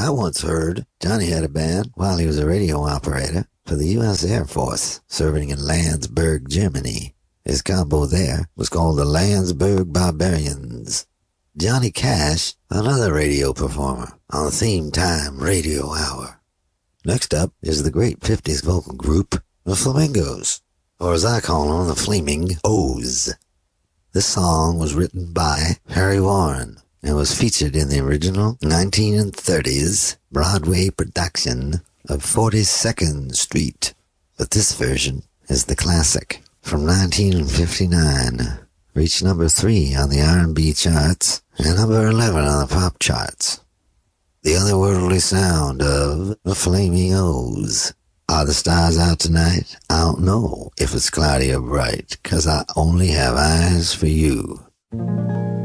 I once heard Johnny had a band while he was a radio operator for the U.S. Air Force, serving in Landsberg, Germany. His combo there was called the Landsberg Barbarians. Johnny Cash, another radio performer on the Theme Time Radio Hour. Next up is the great 50s vocal group, the Flamingos, or as I call them, the Flaming O's. This song was written by Harry Warren and was featured in the original 1930s Broadway production of 42nd Street. But this version is the classic from 1959. Reached number 3 on the R&B charts and number 11 on the pop charts. The otherworldly sound of the Flaming O's. Are the stars out tonight? I don't know if it's cloudy or bright, 'cause I only have eyes for you.